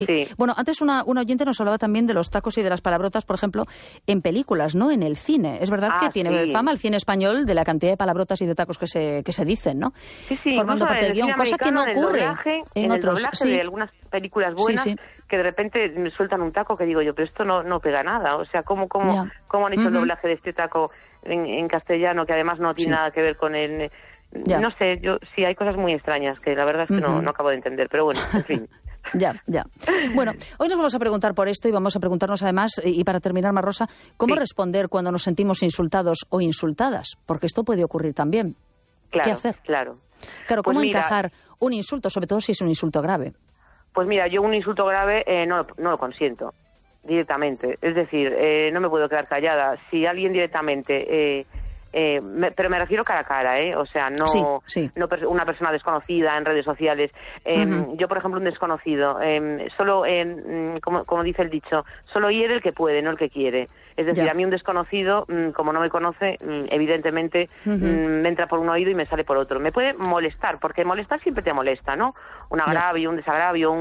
Sí. Bueno, antes una oyente nos hablaba también de los tacos y de las palabrotas, por ejemplo, en películas, ¿no? En el cine. Es verdad que tiene fama el cine español de la cantidad de palabrotas y de tacos que se dicen, ¿no? Sí, formando parte del guión, cosa que no ocurre en otros. El doblaje de algunas películas buenas, que de repente me sueltan un taco que digo yo, pero esto no pega nada. O sea, ¿cómo han hecho el doblaje de este taco en castellano, que además no tiene nada que ver con el... No sé, sí, hay cosas muy extrañas que la verdad es que no acabo de entender, pero bueno, en fin. Ya. Bueno, hoy nos vamos a preguntar por esto y vamos a preguntarnos además, y para terminar, Marrosa, ¿cómo responder cuando nos sentimos insultados o insultadas? Porque esto puede ocurrir también. Claro, ¿qué hacer? Claro, ¿cómo encajar un insulto, sobre todo si es un insulto grave? Pues mira, yo un insulto grave no lo consiento directamente. Es decir, no me puedo quedar callada. Si alguien directamente... pero me refiero cara a cara, o sea, no una persona desconocida en redes sociales. Yo, por ejemplo, un desconocido, solo, como dice el dicho, solo hiere el que puede, no el que quiere. Es decir, a mí un desconocido, como no me conoce, evidentemente me entra por un oído y me sale por otro. Me puede molestar, porque molestar siempre te molesta, ¿no? Un agravio, un desagravio,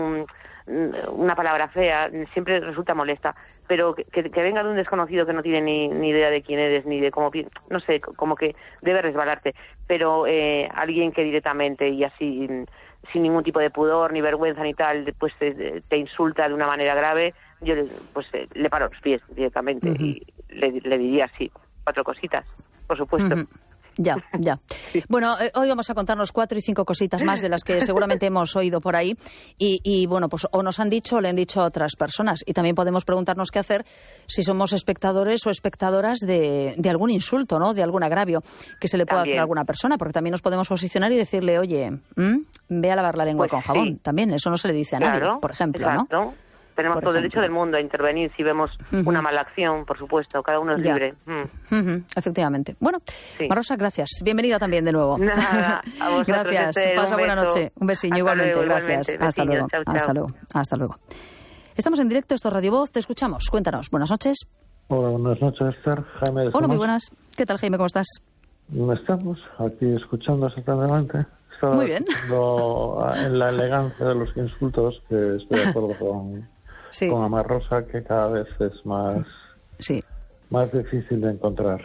una palabra fea, siempre resulta molesta. Pero que venga de un desconocido que no tiene ni idea de quién eres, ni de cómo... No sé, como que debe resbalarte. Pero alguien que directamente y así, sin ningún tipo de pudor, ni vergüenza, ni tal, pues te insulta de una manera grave, yo le paro los pies directamente y le diría así, 4 cositas, por supuesto. Ya. Bueno, hoy vamos a contarnos 4 y 5 cositas más de las que seguramente hemos oído por ahí y bueno, pues o nos han dicho o le han dicho a otras personas. Y también podemos preguntarnos qué hacer si somos espectadores o espectadoras de algún insulto, ¿no? De algún agravio que se le pueda hacer a alguna persona, porque también nos podemos posicionar y decirle, oye, ve a lavar la lengua con jabón. También, eso no se le dice a nadie, por ejemplo, exacto, ¿no? Tenemos todo el derecho del mundo a intervenir si vemos una mala acción, por supuesto. Cada uno es libre. Efectivamente. Bueno, Marrosa, gracias. Bienvenida también de nuevo. Nada, a vosotros. Gracias. Pasa buena noche. Un besillo igualmente. Gracias. Hasta luego. Chao. Hasta luego. Estamos en directo, esto es Radio Voz. Te escuchamos. Cuéntanos. Buenas noches. Hola, buenas noches, Esther. Jaime de Hola, muy buenas. ¿Qué tal, Jaime? ¿Cómo estás? Estamos aquí escuchando atentamente. Estaba muy bien. En la elegancia de los insultos, que estoy de acuerdo con Marrosa, que cada vez es más difícil de encontrar.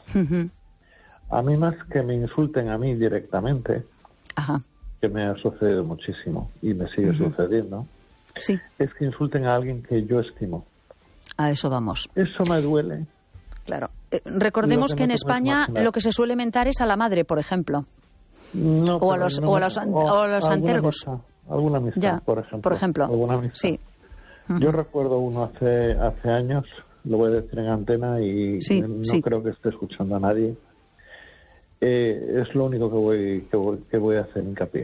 A mí, más que me insulten a mí directamente, que me ha sucedido muchísimo y me sigue sucediendo, es que insulten a alguien que yo estimo. A eso vamos. Eso me duele. Claro. Recordemos que en España lo que se suele mentar es a la madre, por ejemplo. No, o a los antergos. Alguna amistad, por ejemplo. Alguna amistad. Sí. Yo recuerdo uno hace años, lo voy a decir en antena y no creo que esté escuchando a nadie. Es lo único que voy a hacer hincapié.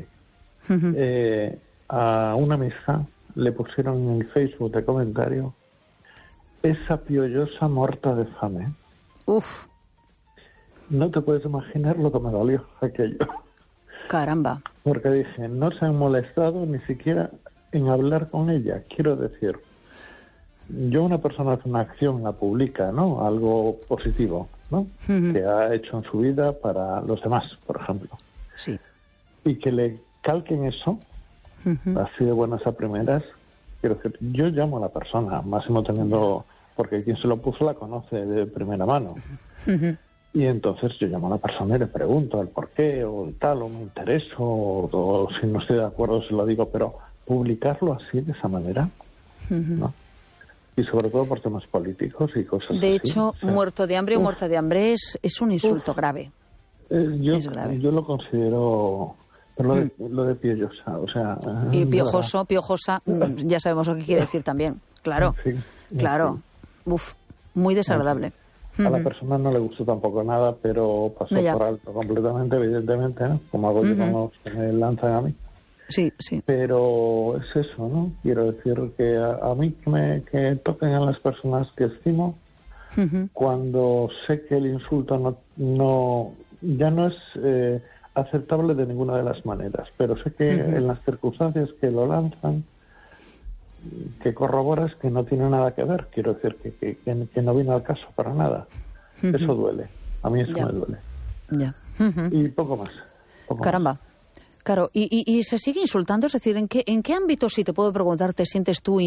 A una amistad le pusieron en el Facebook de comentario: esa piollosa morta de fame. Uf. No te puedes imaginar lo que me dolió aquello. Caramba. Porque dije, no se han molestado ni siquiera en hablar con ella. Quiero decir, una persona hace una acción, la publica, ¿no? Algo positivo, ¿no? Que ha hecho en su vida para los demás, por ejemplo. Sí. Y que le calquen eso, así de buenas a primeras. Quiero decir, yo llamo a la persona, máximo teniendo... Porque quien se lo puso la conoce de primera mano. Y entonces yo llamo a la persona y le pregunto el por qué, o el tal, o me intereso, o si no estoy de acuerdo se lo digo, pero publicarlo así, de esa manera, ¿no? Y sobre todo por temas políticos y cosas así. De hecho, muerto de hambre o muerta de hambre es un insulto grave. Es grave. Yo lo considero... Pero lo de piollosa, o sea... Y piojoso, piojosa, ya sabemos lo que quiere decir también. Claro, claro. Uf, muy desagradable. A la persona no le gustó tampoco nada, pero pasó por alto completamente, evidentemente, ¿no? Como hago yo con los que me lanzan a mí. Sí. Pero es eso, ¿no? Quiero decir que a mí que toquen a las personas que estimo, cuando sé que el insulto ya no es aceptable de ninguna de las maneras, pero sé que en las circunstancias que lo lanzan, que corroboras que no tiene nada que ver. Quiero decir que no viene al caso para nada. Eso duele. A mí eso me duele. Y poco más. Caramba. Claro, y se sigue insultando, es decir, ¿en qué ámbito, si te puedo preguntar, te sientes tú